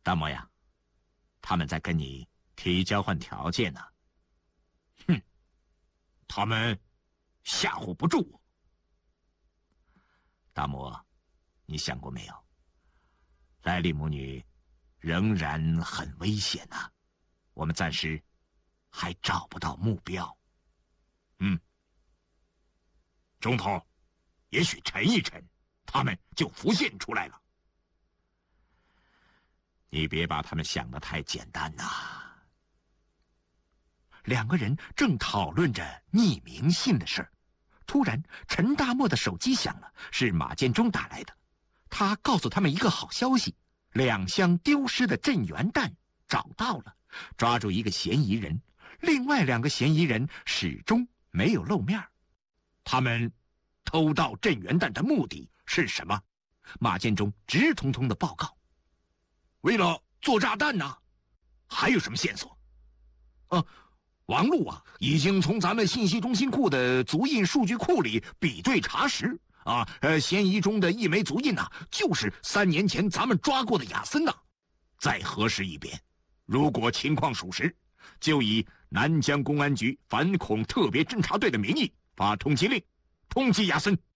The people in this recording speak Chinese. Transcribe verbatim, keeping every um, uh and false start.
大魔呀，他们在跟你提交换条件呢。 哼，他们吓唬不住我。 大魔，你想过没有？莱利母女仍然很危险呐、啊，我们暂时还找不到目标。 嗯，中头，也许沉一沉，他们就浮现出来了。 你别把他们想得太简单呐、啊。 两个人正讨论着匿名信的事儿，突然陈大漠的手机响了，是马建忠打来的。他告诉他们一个好消息，两箱丢失的镇元弹找到了，抓住一个嫌疑人，另外两个嫌疑人始终没有露面。 他们偷盗镇元弹的目的是什么？ 马建忠直通通的报告。 为了做炸弹呢、啊？还有什么线索？啊，王璐啊，已经从咱们信息中心库的足印数据库里比对查实啊，呃，嫌疑中的一枚足印呐、啊，就是三年前咱们抓过的亚森呐、啊。再核实一遍，如果情况属实，就以南江公安局反恐特别侦察队的名义发通缉令，通缉亚森。